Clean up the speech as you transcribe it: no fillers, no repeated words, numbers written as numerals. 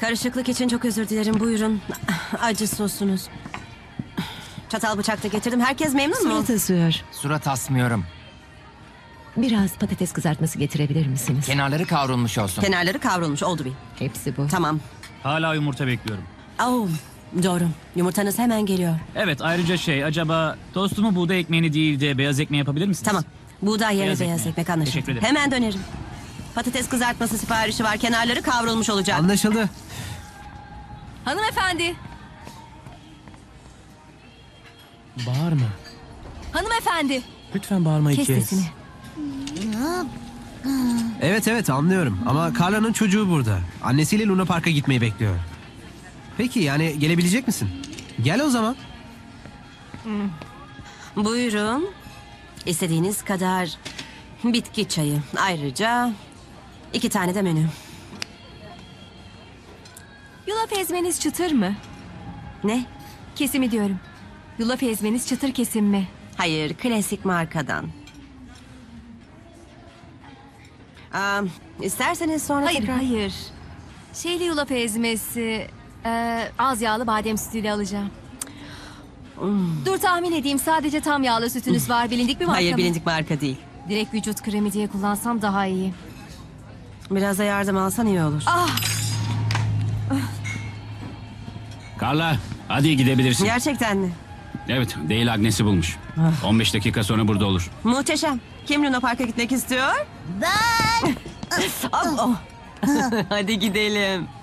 Karışıklık için çok özür dilerim. Buyurun. Acı sosunuz. Çatal bıçak da getirdim. Herkes memnun mu? Surat asıyor. Surat asmıyorum. Biraz patates kızartması getirebilir misiniz? Kenarları kavrulmuş olsun. Kenarları kavrulmuş. Oldu bir. Hepsi bu. Tamam. Hala yumurta bekliyorum. Oh, doğru. Yumurtanız hemen geliyor. Evet, ayrıca acaba tostumu buğday ekmeğini değil de beyaz ekmeği yapabilir misiniz? Tamam. Buğday yerine Beyaz beyaz ekmeği. ekmek anlaşıldı. Teşekkür ederim. Hemen dönerim. Patates kızartması siparişi var. Kenarları kavrulmuş olacak. Anlaşıldı. Hanımefendi. Bağırma. Hanımefendi. Lütfen bağırmayı Kes kes. sesini. Evet anlıyorum ama Carla'nın çocuğu burada. Annesiyle Luna Park'a gitmeyi bekliyor. Peki yani gelebilecek misin? Gel o zaman. Buyurun. İstediğiniz kadar bitki çayı. Ayrıca 2 tane de menü. Yulaf ezmeniz çıtır mı? Ne? Kesimi diyorum. Yulaf ezmeniz çıtır kesim mi? Hayır, klasik markadan. İsterseniz sonra Hayır, tekrar... hayır. Şeyli yulaf ezmesi. Az yağlı badem sütüyle alacağım. Dur tahmin edeyim. Sadece tam yağlı sütünüz var. Bilindik bir marka Hayır, mı? bilindik marka değil. Direkt vücut kremi diye kullansam daha iyi. Biraz da yardım alsan iyi olur. Carla, hadi gidebilirsin. Gerçekten mi? Evet, değil Agnes'i bulmuş. 15 dakika sonra burada olur. Muhteşem. Kim Luna Park'a gitmek istiyor? Ben. Hadi gidelim.